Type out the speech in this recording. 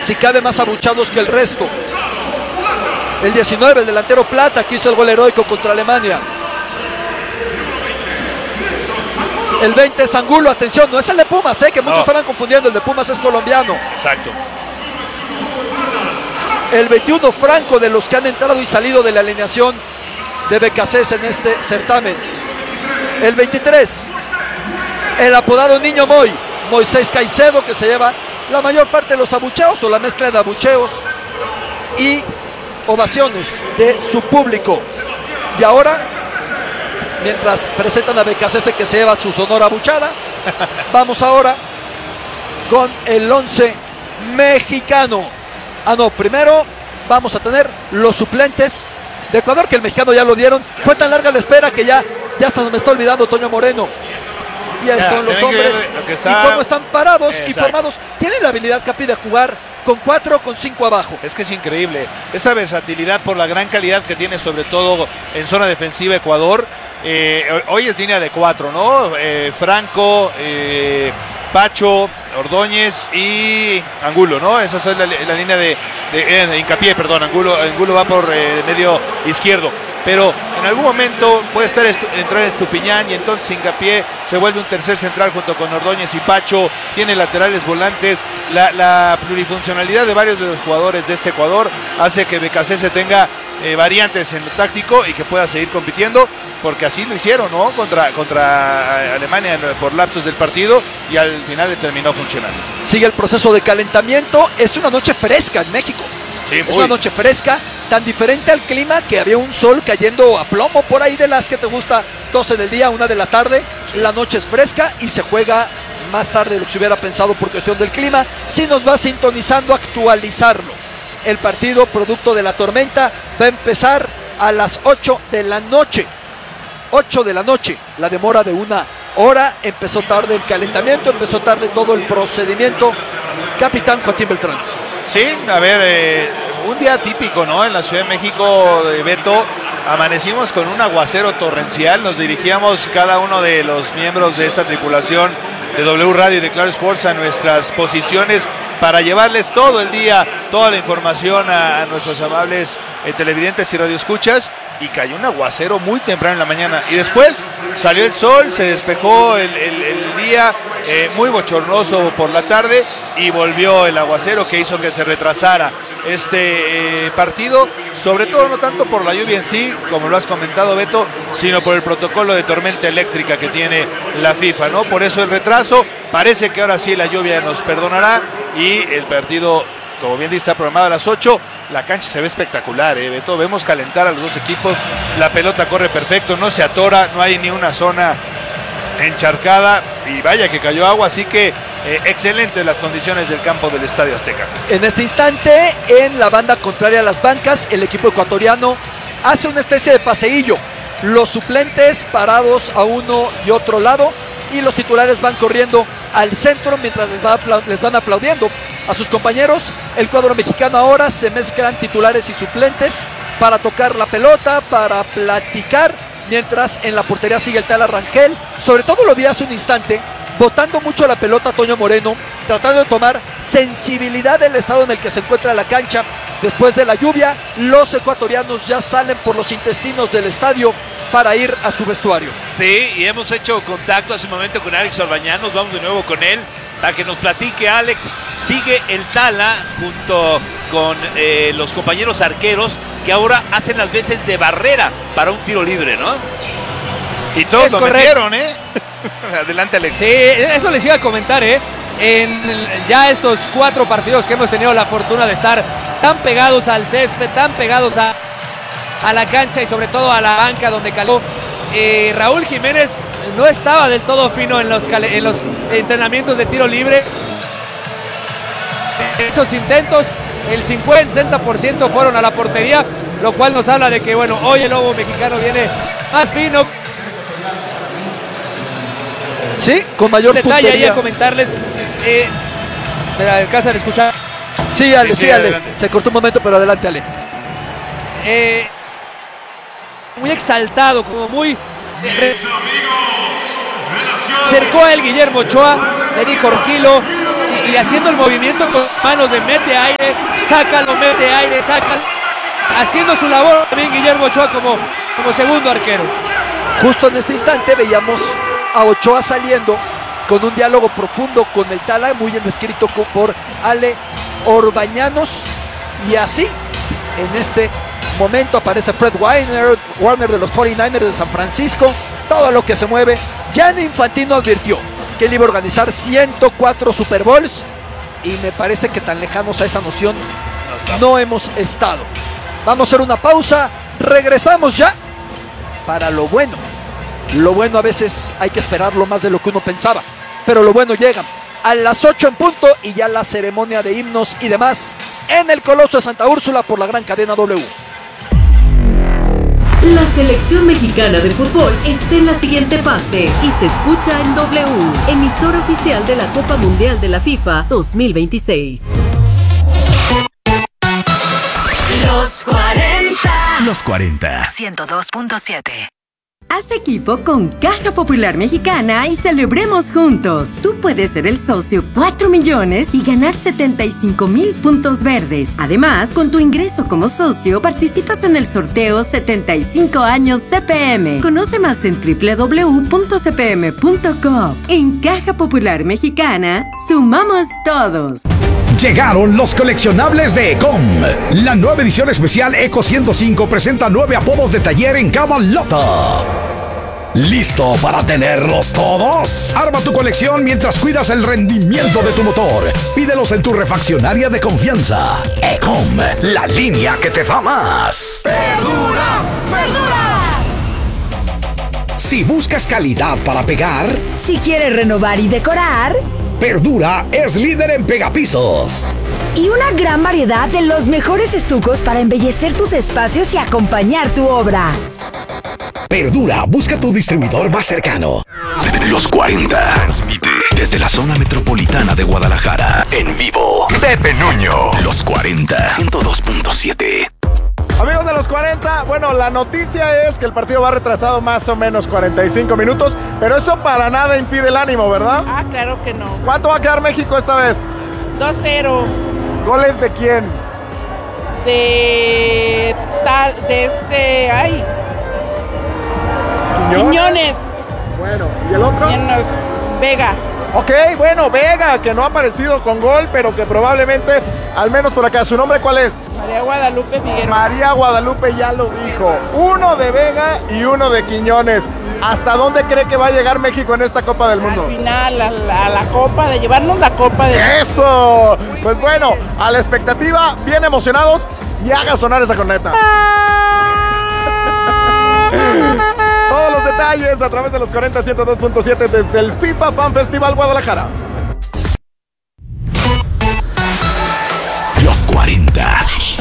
si cabe más abuchados que el resto. El 19, el delantero Plata, que hizo el gol heroico contra Alemania. El 20 es Angulo, atención, no es el de Pumas, que muchos estarán confundiendo, el de Pumas es colombiano. Exacto. El 21, Franco, de los que han entrado y salido de la alineación de BKC en este certamen. El 23, el apodado Niño Moy, Moisés Caicedo, que se lleva la mayor parte de los abucheos o la mezcla de abucheos y ovaciones de su público. Y ahora, mientras presentan a BKC que se lleva su sonora abuchada, vamos ahora con el 11 mexicano. Primero vamos a tener los suplentes de Ecuador, que el mexicano ya lo dieron. Fue tan larga la espera que ya hasta me está olvidando Toño Moreno. Y ahí están los hombres y cómo están parados y formados. Tienen la habilidad, Capi, de jugar con 4 o con 5 abajo. Es que es increíble esa versatilidad por la gran calidad que tiene, sobre todo en zona defensiva Ecuador. Hoy es línea de 4, ¿no? Franco, Pacho, Ordóñez y Angulo, ¿no? Esa es la línea de hincapié, perdón. Angulo va por medio izquierdo. Pero en algún momento puede entrar Estupiñán y entonces Hincapié se vuelve un tercer central junto con Ordóñez y Pacho. Tiene laterales volantes. La plurifuncionalidad de varios de los jugadores de este Ecuador hace que BKC tenga variantes en lo táctico y que pueda seguir compitiendo, porque así lo hicieron, ¿no? Contra Alemania por lapsos del partido y al final le terminó funcionando. Sigue el proceso de calentamiento. Es una noche fresca en México. Sí, es una noche fresca, tan diferente al clima que había un sol cayendo a plomo por ahí de las que te gusta, 12 del día, 1 de la tarde. La noche es fresca y se juega más tarde de lo que se hubiera pensado por cuestión del clima. Si nos va sintonizando, actualizarlo. El partido, producto de la tormenta, va a empezar a las 8 de la noche. 8 de la noche, la demora de 1 hora. Empezó tarde el calentamiento, empezó tarde todo el procedimiento. Capitán Joaquín Beltrán. Sí, a ver, un día típico, ¿no? En la Ciudad de México, Beto, amanecimos con un aguacero torrencial. Nos dirigíamos cada uno de los miembros de esta tripulación de W Radio y de Claro Sports a nuestras posiciones para llevarles todo el día toda la información a nuestros amables televidentes y radioescuchas, y cayó un aguacero muy temprano en la mañana y después salió el sol, se despejó el día, muy bochornoso por la tarde, y volvió el aguacero que hizo que se retrasara este partido, sobre todo no tanto por la lluvia en sí, como lo has comentado, Beto, sino por el protocolo de tormenta eléctrica que tiene la FIFA, ¿no? Por eso el retraso. Parece que ahora sí la lluvia nos perdonará y el partido, como bien dice, está programado a las 8. La cancha se ve espectacular, Beto. Vemos calentar a los dos equipos. La pelota corre perfecto, no se atora, no hay ni una zona encharcada. Y vaya que cayó agua, así que excelentes las condiciones del campo del Estadio Azteca. En este instante, en la banda contraria a las bancas, el equipo ecuatoriano hace una especie de paseillo. Los suplentes parados a uno y otro lado, y los titulares van corriendo al centro mientras les van aplaudiendo a sus compañeros. El cuadro mexicano ahora se mezclan titulares y suplentes para tocar la pelota, para platicar, mientras en la portería sigue el Tala Rangel. Sobre todo lo vi hace un instante, botando mucho la pelota Toño Moreno, tratando de tomar sensibilidad del estado en el que se encuentra la cancha. Después de la lluvia, los ecuatorianos ya salen por los intestinos del estadio para ir a su vestuario. Sí, y hemos hecho contacto hace un momento con Alex Orbañán. Nos vamos de nuevo con él para que nos platique. Alex, sigue el Tala junto con los compañeros arqueros que ahora hacen las veces de barrera para un tiro libre, ¿no? Y todos lo metieron, Adelante, Alex. Sí, eso les iba a comentar, en ya estos 4 partidos que hemos tenido la fortuna de estar tan pegados al césped, tan pegados a la cancha y sobre todo a la banca donde caló, Raúl Jiménez no estaba del todo fino en los entrenamientos de tiro libre. Esos intentos, el 50-60% fueron a la portería, lo cual nos habla de que, bueno, hoy el lobo mexicano viene más fino. Sí, con mayor detalle ahí puntería. a comentarles. ¿Me alcanzan a escuchar? Sí, Ale, sí, Ale. adelante. Se cortó un momento, pero adelante, Ale. Muy exaltado, como muy... acercó a él Guillermo Ochoa, le dijo tranquilo, y haciendo el movimiento con manos de mete aire, sácalo, haciendo su labor también Guillermo Ochoa como segundo arquero. Justo en este instante veíamos a Ochoa saliendo con un diálogo profundo con el Tala, muy bien descrito por Ale Orbañanos, y así en este momento aparece Fred Warner de los 49ers de San Francisco. Todo lo que se mueve. Gianni Infantino advirtió que él iba a organizar 104 Super Bowls y me parece que tan lejanos a esa noción no hemos estado. Vamos a hacer una pausa, regresamos ya para lo bueno. Lo bueno a veces hay que esperarlo más de lo que uno pensaba, pero lo bueno llega a las 8 en punto y ya la ceremonia de himnos y demás en el Coloso de Santa Úrsula por la gran cadena W. La selección mexicana de fútbol está en la siguiente fase y se escucha en W, emisora oficial de la Copa Mundial de la FIFA 2026. Los 40. Los 40. 102.7. Haz equipo con Caja Popular Mexicana y celebremos juntos. Tú puedes ser el socio 4 millones y ganar 75,000 puntos verdes. Además, con tu ingreso como socio, participas en el sorteo 75 años CPM. Conoce más en www.cpm.com. En Caja Popular Mexicana, sumamos todos. Llegaron los coleccionables de Ecom. La nueva edición especial Eco 105 presenta 9 apodos de taller en cada lota. ¿Listo para tenerlos todos? Arma tu colección mientras cuidas el rendimiento de tu motor. Pídelos en tu refaccionaria de confianza. Ecom, la línea que te da más. ¡Perdura! Si buscas calidad para pegar, Si quieres renovar y decorar, Perdura es líder en pegapisos. y una gran variedad de los mejores estucos para embellecer tus espacios y acompañar tu obra. Perdura, busca tu distribuidor más cercano. Los 40 transmite desde la zona metropolitana de Guadalajara. En vivo, Pepe Nuño. Los 40, 102.7. Amigos de los 40, bueno, la noticia es que el partido va retrasado más o menos 45 minutos, pero eso para nada impide el ánimo, ¿verdad? Ah, claro que no. ¿Cuánto va a quedar México esta vez? 2-0 ¿Goles de quién? Quiñones. Bueno, ¿y el otro? Vega. Ok, bueno, Vega, que no ha aparecido con gol, pero que probablemente, al menos por acá, ¿su nombre cuál es? María Guadalupe Figueroa. María Guadalupe ya lo dijo. Uno de Vega y uno de Quiñones. ¿Hasta dónde cree que va a llegar México en esta Copa del Mundo? Al final, a la Copa, de llevarnos la Copa de... ¡Eso! Pues bueno, a la expectativa, bien emocionados, y haga sonar esa corneta. Todos los detalles a través de los 40 102.7 desde el FIFA Fan Festival Guadalajara.